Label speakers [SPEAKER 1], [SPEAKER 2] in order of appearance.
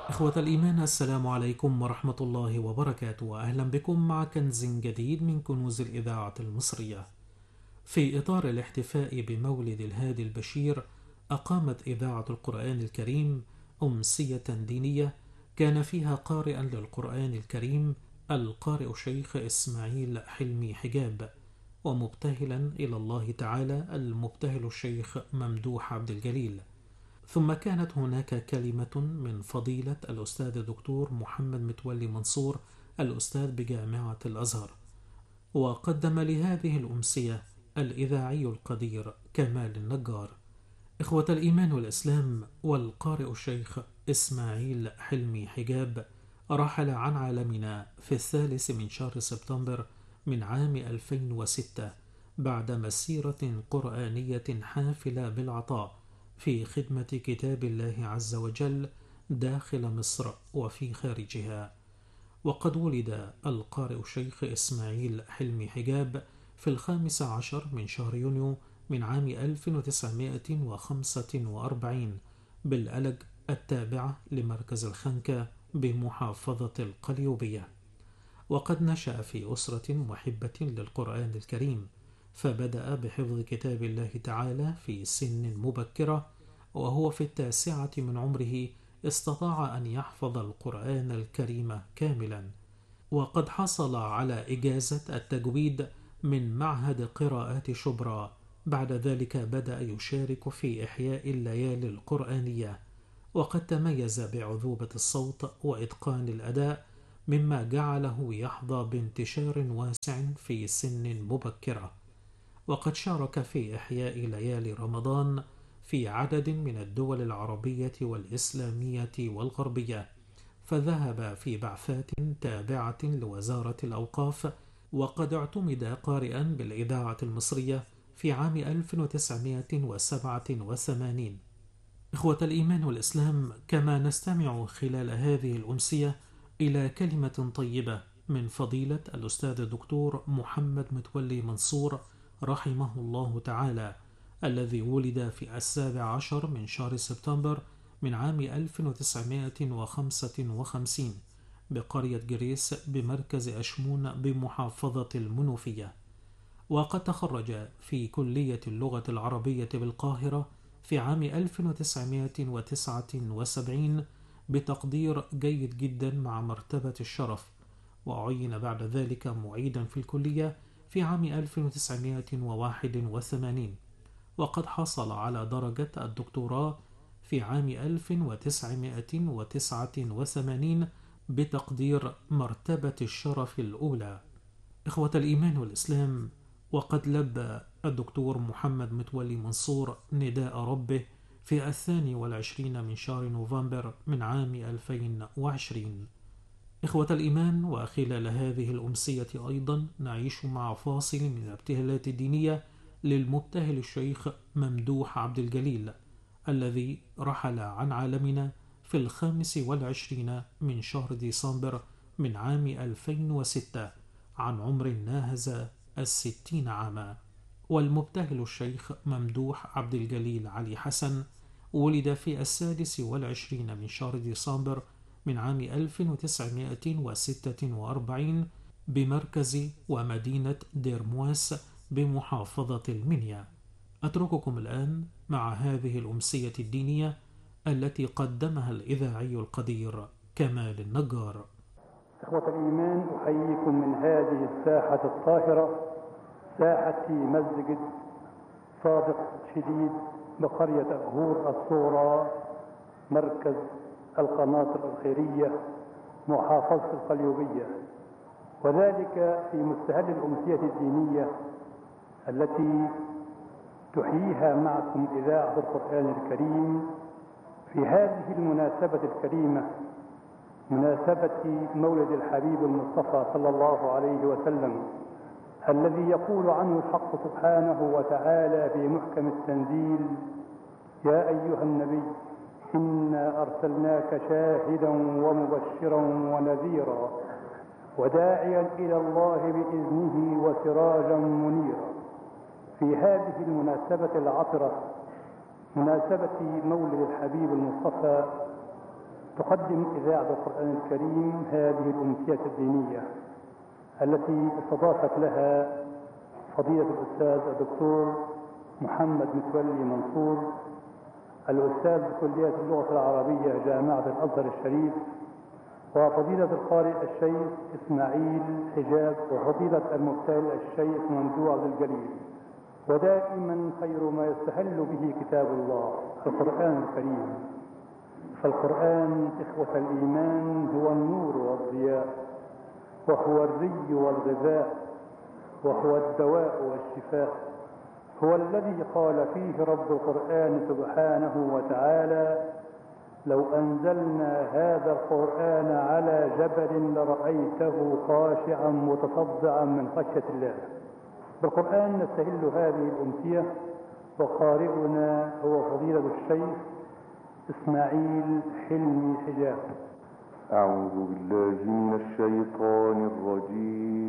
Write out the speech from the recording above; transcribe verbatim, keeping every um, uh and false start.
[SPEAKER 1] إخوة الإيمان، السلام عليكم ورحمة الله وبركاته، وأهلا بكم مع كنز جديد من كنوز الإذاعة المصرية. في إطار الاحتفاء بمولد الهادي البشير، أقامت إذاعة القرآن الكريم أمسية دينية كان فيها قارئا للقرآن الكريم القارئ الشيخ إسماعيل حلمي حجاب، ومبتهلا إلى الله تعالى المبتهل الشيخ ممدوح عبد الجليل. ثم كانت هناك كلمة من فضيلة الأستاذ الدكتور محمد متولي منصور، الأستاذ بجامعة الأزهر. وقدم لهذه الأمسية الإذاعي القدير كمال النجار. إخوة الإيمان والإسلام، والقارئ الشيخ إسماعيل حلمي حجاب رحل عن عالمنا في الثالث من شهر سبتمبر من عام ألفين وستة بعد مسيرة قرآنية حافلة بالعطاء في خدمة كتاب الله عز وجل داخل مصر وفي خارجها. وقد ولد القارئ الشيخ إسماعيل حلمي حجاب في الخامس عشر من شهر يونيو من عام ألف وتسعمائة وخمسة وأربعين بالألج التابعة لمركز الخنكة بمحافظة القليوبية. وقد نشأ في أسرة محبة للقرآن الكريم، فبدأ بحفظ كتاب الله تعالى في سن مبكرة، وهو في التاسعة من عمره استطاع أن يحفظ القرآن الكريم كاملا. وقد حصل على إجازة التجويد من معهد قراءات شبرا. بعد ذلك بدأ يشارك في إحياء الليالي القرآنية، وقد تميز بعذوبة الصوت وإتقان الأداء، مما جعله يحظى بانتشار واسع في سن مبكرة. وقد شارك في إحياء ليالي رمضان في عدد من الدول العربية والإسلامية والغربية، فذهب في بعثات تابعة لوزارة الأوقاف. وقد اعتمد قارئا بالإذاعة المصرية في عام ألف وتسعمائة وسبعة وثمانين. إخوة الإيمان والإسلام، كما نستمع خلال هذه الأمسية إلى كلمة طيبة من فضيلة الأستاذ الدكتور محمد متولي منصور رحمه الله تعالى، الذي ولد في السابع عشر من شهر سبتمبر من عام ألف وتسعمائة وخمسة وخمسين بقرية جريس بمركز أشمون بمحافظة المنوفية. وقد تخرج في كلية اللغة العربية بالقاهرة في عام ألف وتسعمائة وتسعة وسبعين بتقدير جيد جدا مع مرتبة الشرف، وعين بعد ذلك معيدا في الكلية في عام ألف وتسعمائة وواحد وثمانين. وقد حصل على درجة الدكتوراه في عام ألف وتسعمائة وتسعة وثمانين بتقدير مرتبة الشرف الأولى. إخوة الإيمان والإسلام، وقد لبى الدكتور محمد متولي منصور نداء ربه في الثاني والعشرين من شهر نوفمبر من عام ألفين وعشرين. إخوة الإيمان، وخلال هذه الأمسية أيضا نعيش مع فاصل من الابتهالات الدينية للمبتهل الشيخ ممدوح عبد الجليل، الذي رحل عن عالمنا في الخامس والعشرين من شهر ديسمبر من عام ألفين وستة عن عمر ناهز الستين عاما. والمبتهل الشيخ ممدوح عبد الجليل علي حسن ولد في السادس والعشرين من شهر ديسمبر من عام ألف وتسعمائة وستة وأربعين بمركز ومدينة ديرمواس بمحافظة المنيا. أترككم الآن مع هذه الأمسية الدينية التي قدمها الإذاعي القدير كمال النجار.
[SPEAKER 2] إخوة الإيمان، أحييكم من هذه الساحة الطاهرة، ساحة مسجد صادق شديد بقرية الغور الصغرى، مركز القناطر الخيرية، محافظة القليوبية، وذلك في مستهل الأمسية الدينية التي تحييها معكم إذاعة القرآن الكريم في هذه المناسبة الكريمة، مناسبة مولد الحبيب المصطفى صلى الله عليه وسلم، الذي يقول عنه الحق سبحانه وتعالى في محكم التنزيل: يا أيها النبي إنا أرسلناك شاهدا ومبشرا ونذيرا وداعيا إلى الله بإذنه وسراجا منيرا. في هذه المناسبة العطرة، مناسبة مولد الحبيب المصطفى، تقدم إذاعة القرآن الكريم هذه الأمسية الدينية التي استضافت لها فضيلة الأستاذ الدكتور محمد متولي منصور، الأستاذ بكلية اللغة العربية جامعة الأزهر الشريف، وفضيلة القارئ الشيخ إسماعيل حجاب، وفضيلة المبتهل الشيخ ممدوح عبد الجليل. ودائما خير ما يستهل به كتاب الله القرآن الكريم، فالقرآن إخوة الإيمان هو النور والضياء، وهو الري والغذاء، وهو الدواء والشفاء. هو الذي قال فيه رب القرآن سبحانه وتعالى: لو أنزلنا هذا القرآن على جبل لرأيته خاشعا متصدعا من خشية الله. بالقرآن نستهل هذه الأمسية، وقارئنا هو فضيلة الشيخ إسماعيل حلمي حجاب.
[SPEAKER 3] أعوذ بالله من الشيطان الرجيم.